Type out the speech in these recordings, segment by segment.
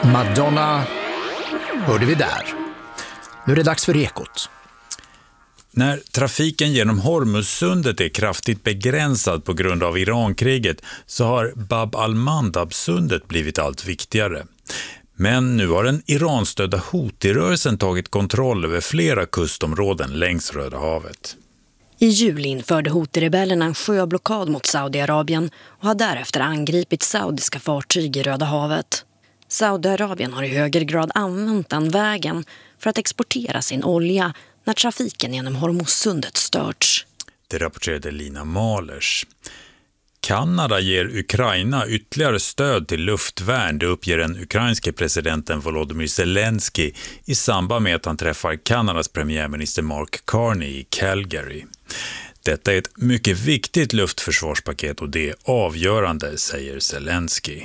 Madonna hörde vi där. Nu är det dags för Ekot. När trafiken genom Hormuzsundet är kraftigt begränsad på grund av Irankriget så har Bab al-Mandab-sundet blivit allt viktigare. Men nu har den Iranstödda Houthi-rörelsen tagit kontroll över flera kustområden längs Röda havet. I juli införde Houthi-rebellerna en sjöblockad mot Saudiarabien och har därefter angripit saudiska fartyg i Röda havet. Saudiarabien har i högre grad använt den vägen för att exportera sin olja när trafiken genom Hormuzsundet störts. Det rapporterade Lina Malers. Kanada ger Ukraina ytterligare stöd till luftvärn, det uppger den ukrainske presidenten Volodymyr Zelensky i samband med att han träffar Kanadas premiärminister Mark Carney i Calgary. Detta är ett mycket viktigt luftförsvarspaket och det är avgörande, säger Zelensky.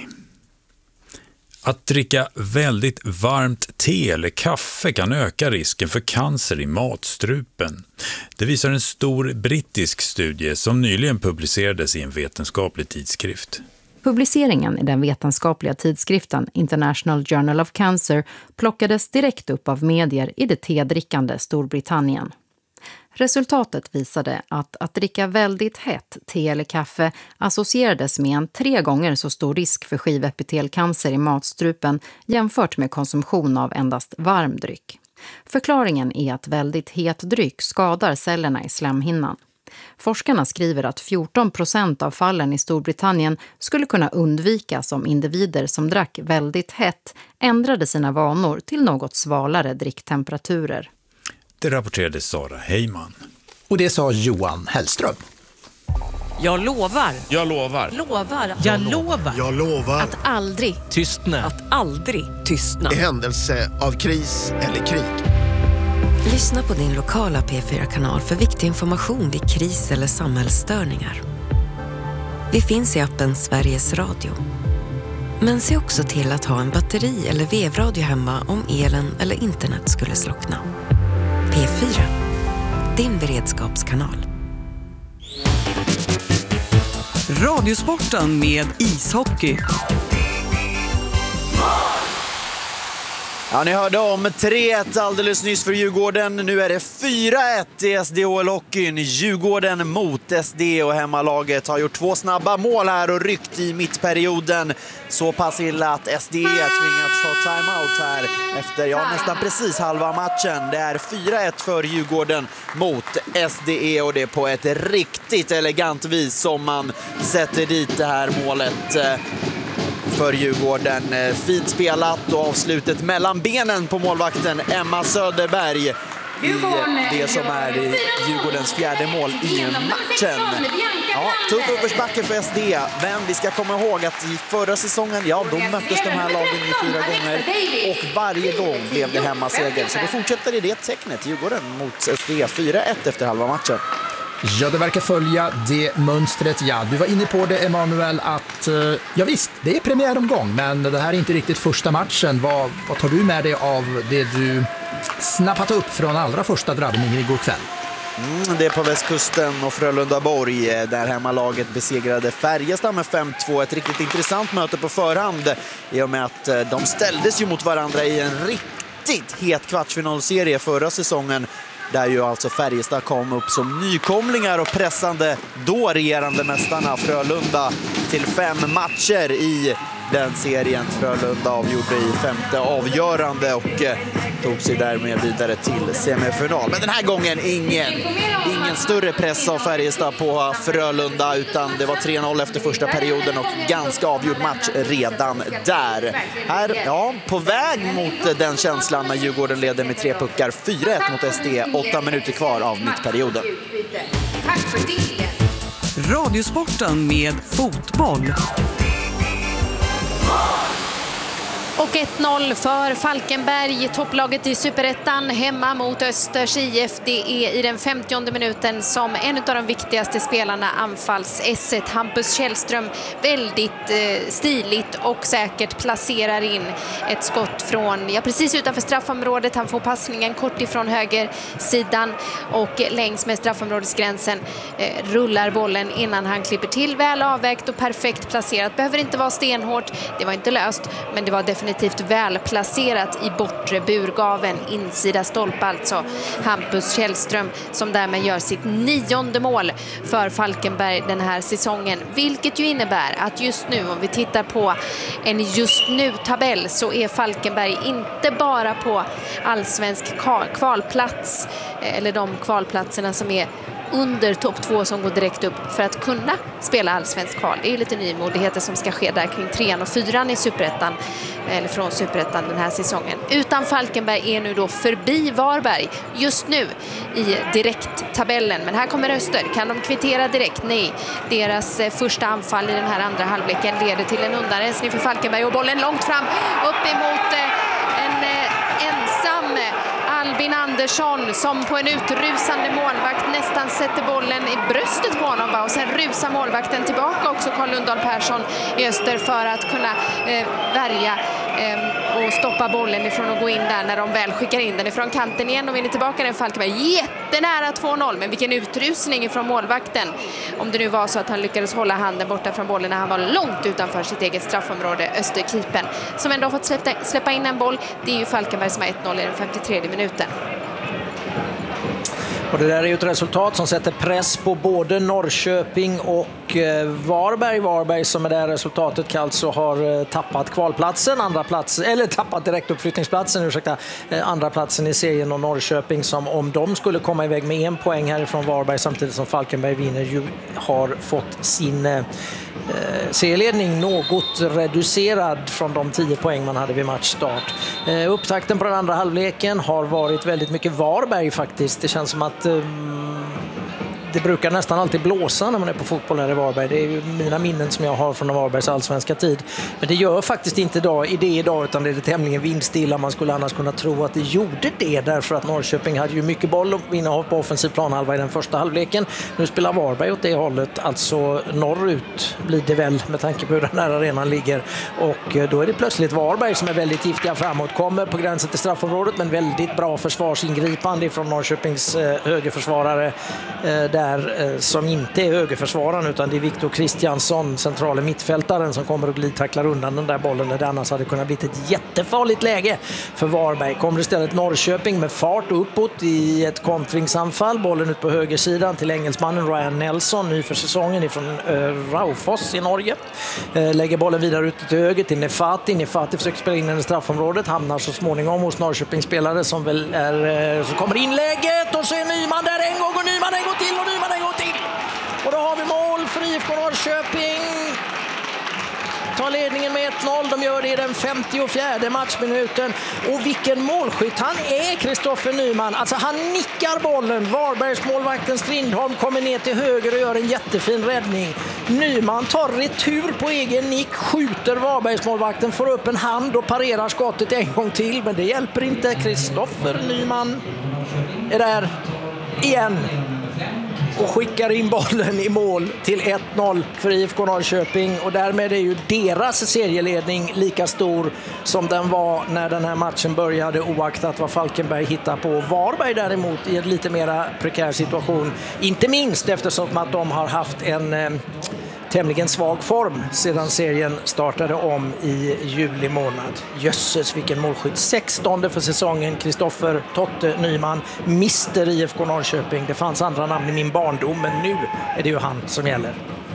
Att dricka väldigt varmt te eller kaffe kan öka risken för cancer i matstrupen. Det visar en stor brittisk studie som nyligen publicerades i en vetenskaplig tidskrift. Publiceringen i den vetenskapliga tidskriften International Journal of Cancer plockades direkt upp av medier i det tedrickande Storbritannien. Resultatet visade att dricka väldigt hett te eller kaffe associerades med en 3 gånger så stor risk för skivepitelcancer i matstrupen jämfört med konsumtion av endast varm dryck. Förklaringen är att väldigt het dryck skadar cellerna i slemhinnan. Forskarna skriver att 14% av fallen i Storbritannien skulle kunna undvikas om individer som drack väldigt hett ändrade sina vanor till något svalare dricktemperaturer. Det rapporterade Sara Heyman. Och det sa Johan Hellström. Jag lovar. Jag lovar. Lovar. Jag lovar. Jag lovar. Att aldrig Tystna. Att aldrig tystna. I händelse av kris eller krig. Lyssna på din lokala P4-kanal för viktig information vid kris eller samhällsstörningar. Vi finns i appen Sveriges Radio. Men se också till att ha en batteri- eller vevradio hemma om elen eller internet skulle slockna. P4, din beredskapskanal. Radiosporten med ishockey. Ja, ni hörde om 3-1 alldeles nyss för Djurgården. Nu är det 4-1 i SDHL-hockeyn. Djurgården mot SD och hemmalaget har gjort 2 snabba mål här och ryckt i mittperioden. Så pass illa att SD tvingats ta timeout här efter nästan precis halva matchen. Det är 4-1 för Djurgården mot SDE och det är på ett riktigt elegant vis som man sätter dit det här målet. För Djurgården. Fint spelat och avslutet mellan benen på målvakten Emma Söderberg i det som är Djurgårdens 4:e mål i matchen. Ja, tuff uppförsbacke för SD, men vi ska komma ihåg att i förra säsongen, då möttes de här lagen i 4 gånger och varje gång blev det hemmaseger. Så det fortsätter i det tecknet. Djurgården mot SD 4-1 efter halva matchen. Ja, det verkar följa det mönstret. Ja, du var inne på det, Emanuel, att ja visst, det är premiäromgång, men det här är inte riktigt första matchen. Vad tar du med dig av det du snappat upp från allra första drabbningen igår kväll? Det är på västkusten och Frölunda-Borg där hemmalaget besegrade Färjestad med 5-2. Ett riktigt intressant möte på förhand i och med att de ställdes ju mot varandra i en riktigt het kvartsfinalserie förra säsongen. Där ju alltså Färjestad kom upp som nykomlingar och pressande då regerande mästarna Frölunda till 5 matcher i den serien. Frölunda avgjorde i 5:e avgörande och tog sig därmed vidare till semifinal. Men den här gången ingen större press av Färjestad på Frölunda, utan det var 3-0 efter första perioden och ganska avgjord match redan där. Här, på väg mot den känslan när Djurgården leder med 3 puckar, 4-1 mot SD, 8 minuter kvar av mittperioden. Tack för det. Radiosporten med fotboll. Och 1-0 för Falkenberg, topplaget i Superettan, hemma mot Östers IF. Det är i den 50:e minuten som en av de viktigaste spelarna anfalls S1, Hampus Källström, väldigt stiligt och säkert placerar in ett skott från precis utanför straffområdet. Han får passningen kort ifrån höger sidan och längs med straffområdesgränsen rullar bollen innan han klipper till. Väl avvägt och perfekt placerat. Behöver inte vara stenhårt, det var inte löst, men det var definitivt definitivt välplacerat i bortre burgaven, insida stolpe alltså. Hampus Källström som därmed gör sitt 9:e mål för Falkenberg den här säsongen. Vilket ju innebär att just nu, om vi tittar på en just nu-tabell, så är Falkenberg inte bara på allsvensk kvalplats, eller de kvalplatserna som är under topp 2 som går direkt upp för att kunna spela allsvensk kval. Det är ju lite nymodigheter som ska ske där kring 3:an och 4:an i Superettan, eller från Superettan den här säsongen. Utan Falkenberg är nu då förbi Varberg just nu i direkttabellen. Men här kommer Öster. Kan de kvittera direkt? Nej. Deras första anfall i den här andra halvleken leder till en undanrensning för Falkenberg och bollen långt fram upp emot en ensam Albin Andersson som på en utrusande målvakt nästan sätter bollen i bröstet på honom, och sen rusar målvakten tillbaka också, Carl Lundahl Persson i Öster, för att kunna värja och stoppa bollen ifrån att gå in där när de väl skickar in den ifrån kanten igen och vinner tillbaka den. Falkenberg jättenära 2-0, men vilken utrusning ifrån målvakten. Om det nu var så att han lyckades hålla handen borta från bollen när han var långt utanför sitt eget straffområde, Österkeepern, som ändå fått släppa in en boll. Det är ju Falkenberg som har 1-0 i den 53:e minuten. Och det där är ju ett resultat som sätter press på både Norrköping och Varberg. Varberg som med det här resultatet alltså har tappat kvalplatsen, tappat direktuppflyttningsplatsen, andra platsen i serien, och Norrköping som, om de skulle komma iväg med 1 poäng härifrån Varberg samtidigt som Falkenberg vinner, ju har fått sin serieledning något reducerad från de 10 poäng man hade vid matchstart. Upptakten på den andra halvleken har varit väldigt mycket Varberg faktiskt. Det känns som att det brukar nästan alltid blåsa när man är på fotboll här i Varberg. Det är ju mina minnen som jag har från Varbergs allsvenska tid. Men det gör faktiskt inte idag, utan det är tämligen vindstilla. Man skulle annars kunna tro att det gjorde det, därför att Norrköping hade ju mycket boll och innehav på offensiv planhalva i den första halvleken. Nu spelar Varberg åt det hållet, alltså norrut blir det väl, med tanke på hur den här arenan ligger. Och då är det plötsligt Varberg som är väldigt giftiga framåt. Kommer på gränsen till straffområdet, men väldigt bra försvarsingripande från Norrköpings högerförsvarare som inte är högerförsvararen, utan det är Viktor Kristiansson, centrala mittfältaren, som kommer och glidtacklar undan den där bollen där det annars hade kunnat bli ett jättefarligt läge för Varberg. Kommer istället Norrköping med fart uppåt i ett kontringsanfall, bollen ut på högersidan till engelsmannen Ryan Nelson, ny för säsongen ifrån Raufoss i Norge. Lägger bollen vidare ut till höger till Nefati försöker spela in den i straffområdet, hamnar så småningom hos Norrköpings spelare som väl är, så kommer inlägget och så är Nyman där en gång och Nyman en gång till och Nyman en gång till. Och då har vi mål för IFK Norrköping. Tar ledningen med 1-0. De gör det i den 54:e matchminuten. Och vilken målskytt han är, Kristoffer Nyman. Alltså han nickar bollen. Varbergs målvakten Strindholm kommer ner till höger och gör en jättefin räddning. Nyman tar retur på egen nick, skjuter Varbergs målvakten, får upp en hand och parerar skottet en gång till. Men det hjälper inte. Kristoffer Nyman är där igen och skickar in bollen i mål till 1-0 för IFK Norrköping, och därmed är ju deras serieledning lika stor som den var när den här matchen började, oaktat vad Falkenberg hittar på. Varberg däremot i en lite mer prekär situation, inte minst eftersom att de har haft en tämligen svag form sedan serien startade om i juli månad. Jösses, vilken målskytt. 16:e för säsongen, Kristoffer Totte Nyman, Mr IFK Norrköping. Det fanns andra namn i min barndom, men nu är det ju han som gäller.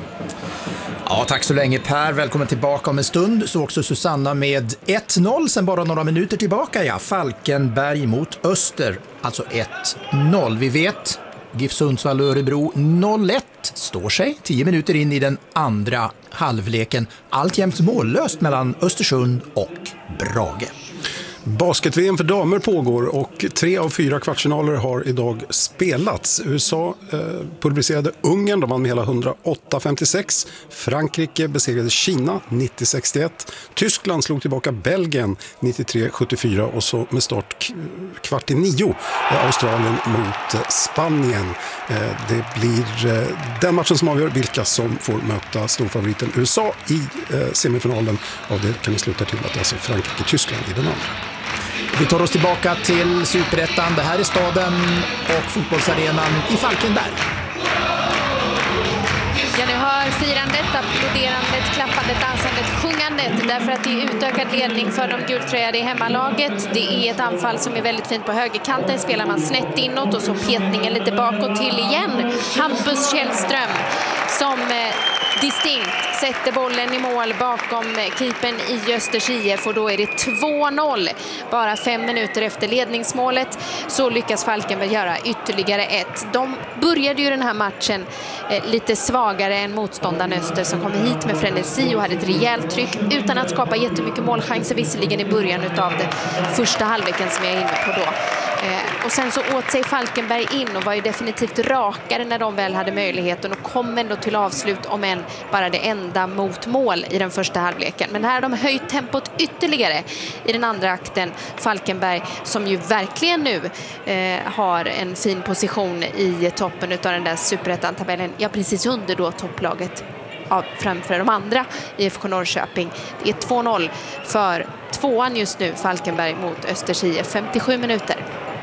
Ja, tack så länge Per. Välkommen tillbaka om en stund. Så också Susanna med 1-0 sen bara några minuter tillbaka. Ja, Falkenberg mot Öster. Alltså 1-0. Vi vet GIF Sundsvall och Örebro 0-1 står sig 10 minuter in i den andra halvleken. Alltjämt mållöst mellan Östersund och Brage. Basket-VM för damer pågår och 3 av 4 kvartsfinaler har idag spelats. USA pulveriserade Ungern, de vann med hela 108-56. Frankrike besegrade Kina 90-61. Tyskland slog tillbaka Belgien 93-74 och så med start 8:45 Australien mot Spanien. Det blir den matchen som avgör vilka som får möta storfavoriten USA i semifinalen. Och det kan vi sluta till att det är alltså Frankrike-Tyskland i den andra. Vi tar oss tillbaka till Superettan. Det här är staden och fotbollsarenan i Falkenberg. Ja, ni hör firandet, applåderandet, klappandet, dansandet, sjungandet. Därför att det är utökad ledning för de gultröjade i hemmalaget. Det är ett anfall som är väldigt fint på högerkanten. Spelar man snett inåt och så petningen lite bakåt till igen. Hampus Källström som distinkt sätter bollen i mål bakom keepern i Östers IF och då är det 2-0. Bara 5 minuter efter ledningsmålet så lyckas Falkenberg göra ytterligare ett. De började ju den här matchen lite svagare än motståndaren Öster som kom hit med frenesi och hade ett rejält tryck utan att skapa jättemycket målchanser visserligen i början av det första halvleken som jag är inne på då. Och sen så åt sig Falkenberg in och var ju definitivt rakare när de väl hade möjligheten och kom ändå till avslut om än bara det enda mot mål i den första halvleken. Men här har de höjt tempot ytterligare i den andra akten. Falkenberg som ju verkligen nu har en fin position i toppen av den där superettan-tabellen. Ja, precis under då topplaget framför de andra IFK Norrköping. Det är 2-0 för tvåan just nu, Falkenberg mot Östers IF, 57 minuter.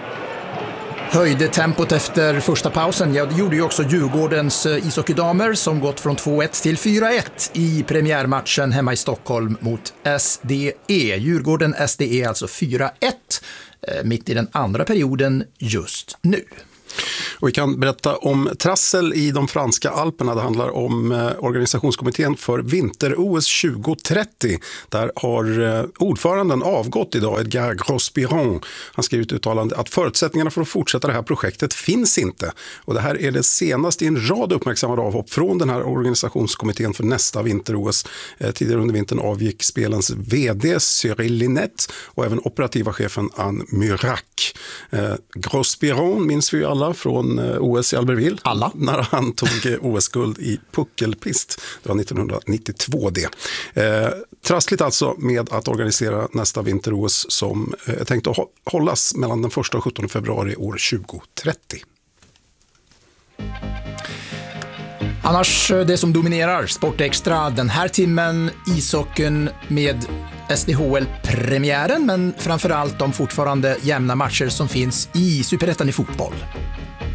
Höjde tempot efter första pausen. Ja, det gjorde ju också Djurgårdens ishockeydamer som gått från 2-1 till 4-1 i premiärmatchen hemma i Stockholm mot SDE. Djurgården SDE alltså 4-1 mitt i den andra perioden just nu. Och vi kan berätta om trassel i de franska Alperna. Det handlar om organisationskommittén för vinter-OS 2030. Där har ordföranden avgått idag, Edgar Grospiron. Han skrev ett uttalande att förutsättningarna för att fortsätta det här projektet finns inte. Och det här är det senaste i en rad uppmärksammade avhopp från den här organisationskommittén för nästa vinter-OS. Tidigare under vintern avgick spelens vd Cyril Linette och även operativa chefen Anne Murak. Grospiron minns vi ju alla från OS i Albertville. Alla. När han tog OS-guld i puckelpist. Det var 1992 det. Trassligt alltså med att organisera nästa vinter-OS som är tänkt att hållas mellan den 1 och 17 februari år 2030. Annars det som dominerar Sportextra den här timmen, ishockeyn med SDHL-premiären men framförallt de fortfarande jämna matcher som finns i Superettan i fotboll.